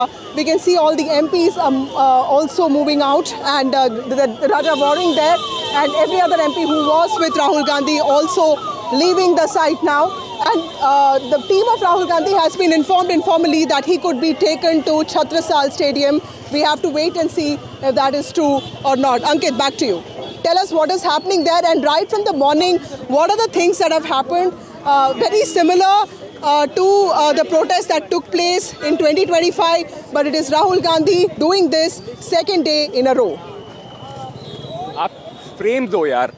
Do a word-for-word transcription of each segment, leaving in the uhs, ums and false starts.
We can see all the M Ps um, uh, also moving out, and uh, the, the Raja Warring there, and every other M P who was with Rahul Gandhi also leaving the site now. And uh, the team of Rahul Gandhi has been informed informally that he could be taken to Chhatrasal Stadium. We have to wait and see if that is true or not. Ankit, back to you. Tell us what is happening there, and right from the morning, what are the things that have happened? Uh, very similar uh, to uh, the protest that took place in twenty twenty-five, but it is Rahul Gandhi doing this second day in a row. आप frame दो यार.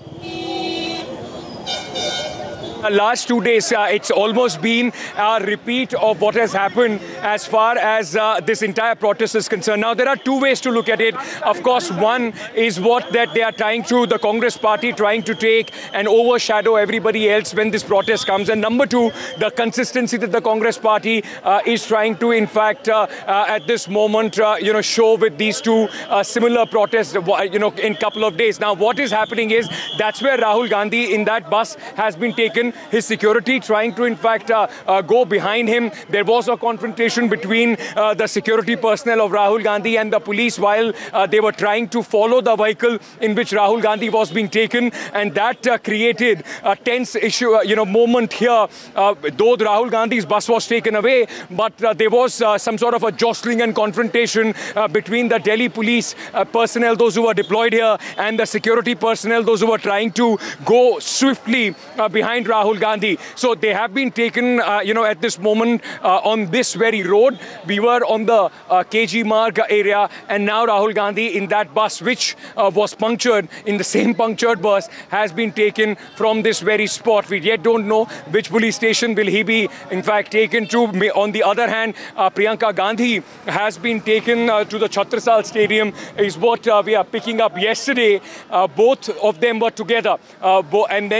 Uh, last two days, uh, it's almost been a repeat of what has happened as far as uh, this entire protest is concerned. Now, there are two ways to look at it. Of course, one is what that they are trying to, the Congress party trying to take and overshadow everybody else when this protest comes. And number two, the consistency that the Congress party uh, is trying to, in fact, uh, uh, at this moment, uh, you know, show with these two uh, similar protests, you know, in a couple of days. Now, what is happening is that's where Rahul Gandhi in that bus has been taken. His security trying to, in fact, uh, uh, go behind him. There was a confrontation between uh, the security personnel of Rahul Gandhi and the police while uh, they were trying to follow the vehicle in which Rahul Gandhi was being taken, and that uh, created a tense issue, uh, you know, moment here. Uh, though Rahul Gandhi's bus was taken away, but uh, there was uh, some sort of a jostling and confrontation uh, between the Delhi police uh, personnel, those who were deployed here, and the security personnel, those who were trying to go swiftly uh, behind Rahul Gandhi. So they have been taken, uh, you know, at this moment uh, on this very road. We were on the uh, K G Marg area, and now Rahul Gandhi in that bus, which uh, was punctured, in the same punctured bus, has been taken from this very spot. We yet don't know which police station will he be, in fact, taken to. On the other hand, uh, Priyanka Gandhi has been taken uh, to the Chhatrasal Stadium, is what uh, we are picking up yesterday. Uh, both of them were together, uh, and then